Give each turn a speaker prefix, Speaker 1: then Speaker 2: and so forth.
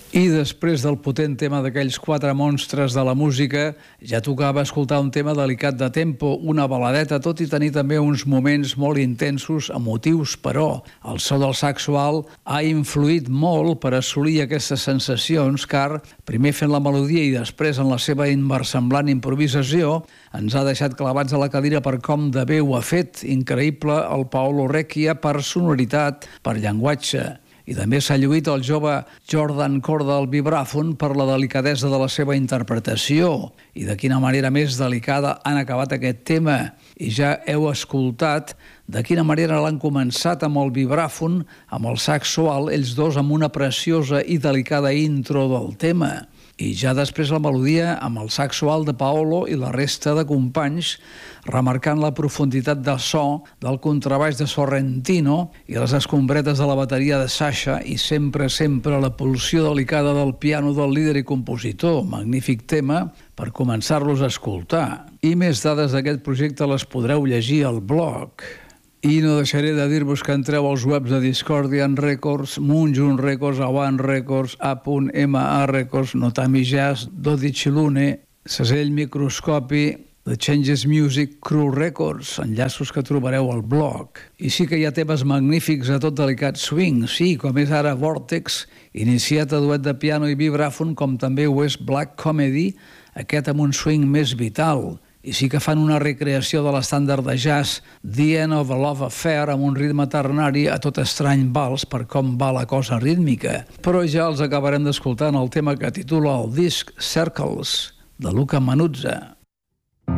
Speaker 1: I després del potent tema d'aquells 4 monstres de la música, ja tocava escoltar un tema delicat de tempo, una baladeta, tot i tenir també uns moments molt intensos, emotius, però el so del saxo alt ha influït molt per assolir aquestes sensacions, car primer fent la melodia i després en la seva inversemblant improvisació ens ha deixat clavats a la cadira per com de bé ho ha fet. Increïble el Paolo Recchia per sonoritat, per llenguatge. I també s'ha lluït el jove Jordan Corda al vibràfon per la delicadesa de la seva interpretació. I de quina manera més delicada han acabat aquest tema. I ja heu escoltat de quina manera l'han començat amb el vibràfon, amb el saxo alt, ells dos amb una preciosa i delicada intro del tema. I ja després la melodia amb el saxo alt de Paolo i la resta de companys, remarcant la profunditat de so del contrabaix de Sorrentino i les escombretes de la bateria de Sasha i sempre la pulsió delicada del piano del líder i compositor. Magnífic tema per començar-los a escoltar. I més dades d'aquest projecte les podreu llegir al blog. I no deixaré de dir-vos que entreu als webs de Discordian Records, Moonjun Records, Awan Records, A.MA Records, Notami Jazz, Dodici Lune, Segell Microscopi, The Changes Music, Crew Records, enllaços que trobareu al blog. I sí que hi ha temes magnífics a tot delicat swing, sí, com és ara Vortex, iniciat a duet de piano i vibràfon, com també ho és Black Comedy, aquest amb un swing més vital. I sí que fan una recreació de l'estàndard de jazz The End of a Love Affair amb un ritme ternari a tot estrany vals per com va la cosa rítmica. Però ja els acabarem d'escoltar en el tema que titula el disc Circles, de Luca Manuzza.